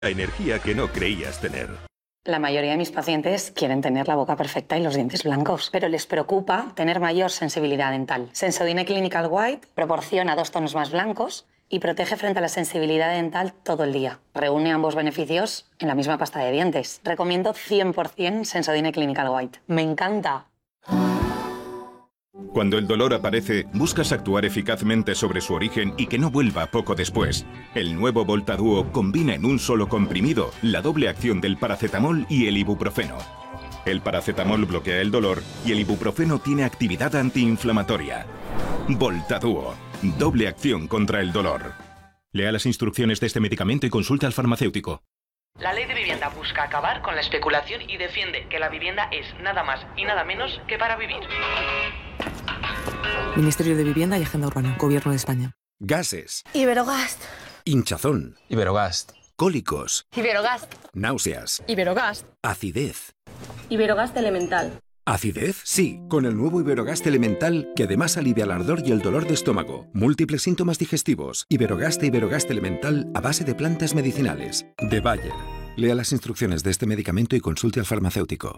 La energía que no creías tener. La mayoría de mis pacientes quieren tener la boca perfecta y los dientes blancos, pero les preocupa tener mayor sensibilidad dental. Sensodyne Clinical White proporciona 2 tonos más blancos y protege frente a la sensibilidad dental todo el día. Reúne ambos beneficios en la misma pasta de dientes. Recomiendo 100% Sensodyne Clinical White. ¡Me encanta! Cuando el dolor aparece, buscas actuar eficazmente sobre su origen y que no vuelva poco después. El nuevo Voltaduo combina en un solo comprimido la doble acción del paracetamol y el ibuprofeno. El paracetamol bloquea el dolor y el ibuprofeno tiene actividad antiinflamatoria. Voltaduo, doble acción contra el dolor. Lea las instrucciones de este medicamento y consulte al farmacéutico. La Ley de Vivienda busca acabar con la especulación y defiende que la vivienda es nada más y nada menos que para vivir. Ministerio de Vivienda y Agenda Urbana, Gobierno de España. Gases. Iberogast. Hinchazón. Iberogast. Cólicos. Iberogast. Náuseas. Iberogast. Acidez. Iberogast Elemental. ¿Acidez? Sí, con el nuevo Iberogast Elemental, que además alivia el ardor y el dolor de estómago. Múltiples síntomas digestivos. Iberogast e Iberogast Elemental a base de plantas medicinales. De Bayer. Lea las instrucciones de este medicamento y consulte al farmacéutico.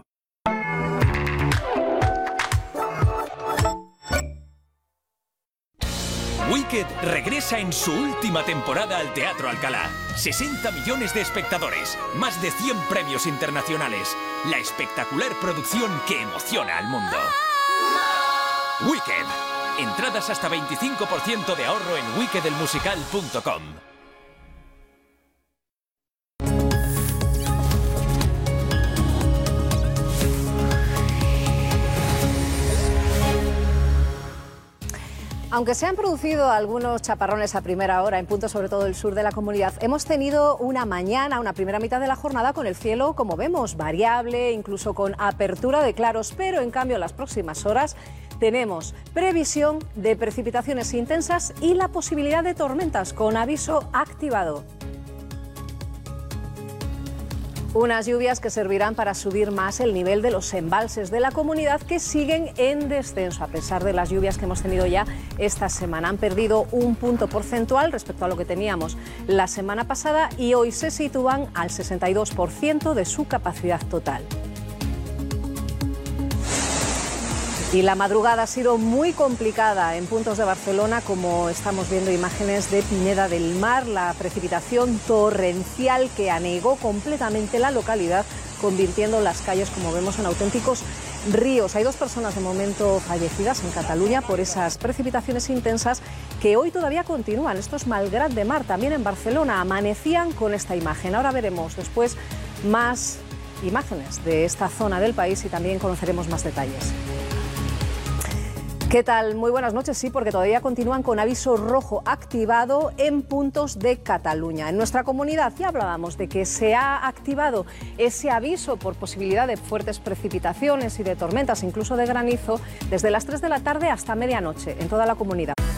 Wicked regresa en su última temporada al Teatro Alcalá. 60 millones de espectadores, más de 100 premios internacionales. La espectacular producción que emociona al mundo. Wicked. Entradas hasta 25% de ahorro en wickedelmusical.com. Aunque se han producido algunos chaparrones a primera hora en puntos sobre todo el sur de la comunidad, hemos tenido una primera mitad de la jornada con el cielo, como vemos, variable, incluso con apertura de claros, pero en cambio en las próximas horas tenemos previsión de precipitaciones intensas y la posibilidad de tormentas con aviso activado. Unas lluvias que servirán para subir más el nivel de los embalses de la comunidad, que siguen en descenso a pesar de las lluvias que hemos tenido ya esta semana. Han perdido un punto porcentual respecto a lo que teníamos la semana pasada y hoy se sitúan al 62% de su capacidad total. Y la madrugada ha sido muy complicada en puntos de Barcelona, como estamos viendo imágenes de Pineda del Mar, la precipitación torrencial que anegó completamente la localidad, convirtiendo las calles, como vemos, en auténticos ríos. Hay 2 personas de momento fallecidas en Cataluña por esas precipitaciones intensas que hoy todavía continúan. Esto es Malgrat de Mar, también en Barcelona. Amanecían con esta imagen. Ahora veremos después más imágenes de esta zona del país y también conoceremos más detalles. ¿Qué tal? Muy buenas noches. Sí, porque todavía continúan con aviso rojo activado en puntos de Cataluña. En nuestra comunidad ya hablábamos de que se ha activado ese aviso por posibilidad de fuertes precipitaciones y de tormentas, incluso de granizo, desde las 3 de la tarde hasta medianoche en toda la comunidad.